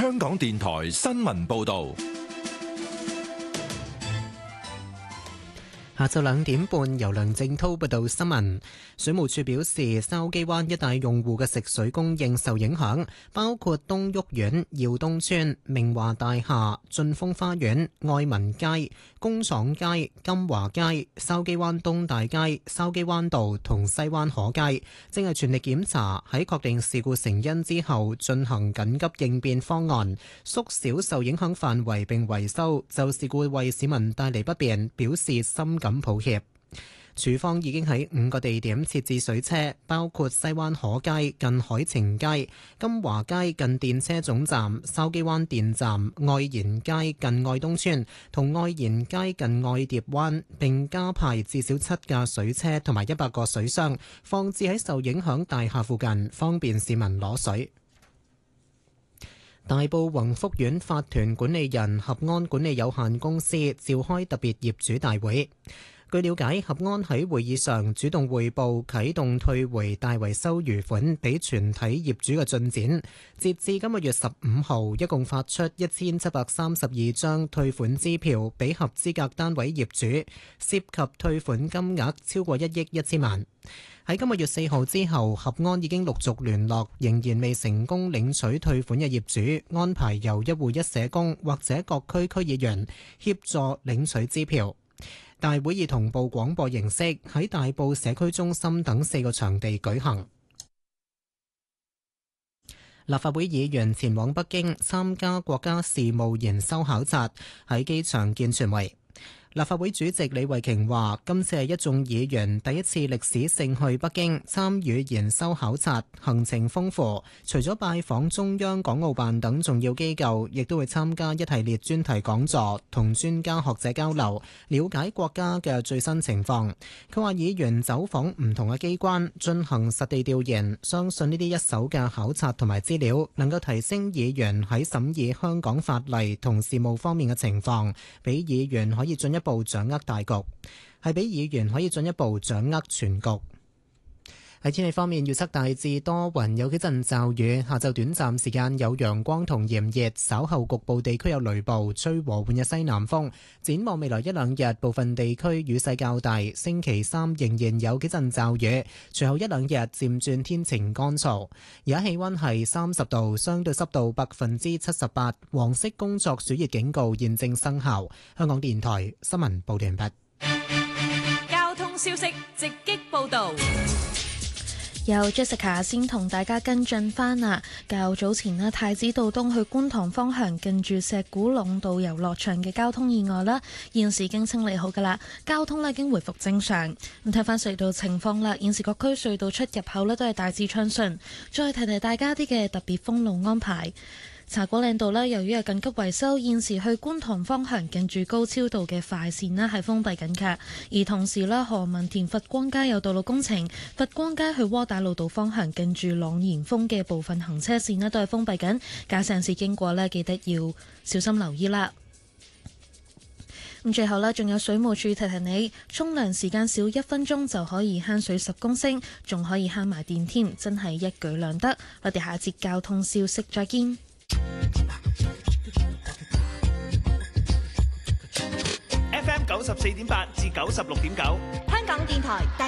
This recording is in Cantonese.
香港電台新聞報道。 下晝2點半，由梁正滔報道新聞。水務署表示，筲箕灣一帶用戶嘅食水供應受影響，包括東屋苑、耀東村、明華大廈、晉峰花園、愛民街、工廠街、金華街、筲箕灣東大街、筲箕灣道同西灣河街，正係全力檢查，喺確定事故成因之後進行緊急應變方案，縮小受影響範圍並維修。就事故為市民帶嚟不便，表示深感抱歉。署方已經喺5個地點設置水車，包括西灣河街近海晴街、金華街近電車總站、筲箕灣電站、愛賢街近愛東村同愛賢街近愛蝶灣，並加派至少7架水車同埋100個水箱，放置喺受影響大廈附近，方便市民攞水。大埔宏福苑法團管理人合安管理有限公司召開特別業主大會。據了解，合安喺會議上主動匯報啟動退回大維修餘款俾全體業主嘅進展。截至今個月15號，一共發出1732張退款支票俾合資格單位業主，涉及退款金額超過1億1千萬。喺今個月4號之後，合安已經陸續聯絡仍然未成功領取退款嘅業主，安排由一戶一社工或者各區區議員協助領取支票。大會以同步廣播形式喺大埔社區中心等4個場地舉行。立法會議員前往北京參加國家事務研修考察，喺機場見傳媒。立法會主席李慧瓊話：今次係一眾議員第一次歷史性去北京參與研修考察，行程豐富。除咗拜訪中央港澳辦等重要機構，亦都會參加一系列專題講座，同專家學者交流，了解國家嘅最新情況。佢話議員走訪唔同嘅機關，進行實地調研，相信呢啲一手嘅考察同埋資料，能夠提升議員喺審議香港法例同事務方面嘅情況，俾議員可以進一步掌握大局，係俾議員可以進一步掌握全局。喺天氣方面，預測大致多雲，有幾陣驟雨，下晝短暫時間有陽光同炎熱，稍後局部地區有雷暴，吹和緩嘅西南風。展望未來1-2日，部分地區雨勢較大，星期3仍然有幾陣驟雨，隨後1-2日漸轉天晴乾燥。而家氣溫係30度，相對濕度78%，黃色工作暑熱警告現正生效。香港電台新聞報道完畢。 交通消息直擊報道。 由 Jessica 先同大家跟進返啦。較早前咧，太子道東去觀塘方向近住石鼓塱道遊樂場嘅交通意外啦，現時已經清理好㗎啦，交通咧已經回復正常。咁睇返隧道情況啦，現時各區隧道出入口咧都係大致暢順。再提提大家啲嘅特別封路安排。茶果嶺道呢，由於係緊急維修，現時去觀塘方向近住高超道嘅快線呢係封閉緊㗎。而同時呢，何文田佛光街有道路工程，佛光街去窩打老道方向近住朗然峰嘅部分行車線呢都係封閉緊。駕駛人士經過呢，記得要小心留意啦。咁最後呢，仲有水務署提提你，沖涼時間少1分鐘就可以慳水10公升，仲可以慳埋電添，真係一舉兩得。我哋下節交通消息再見。 FM 94.8至96.9， 香港電台。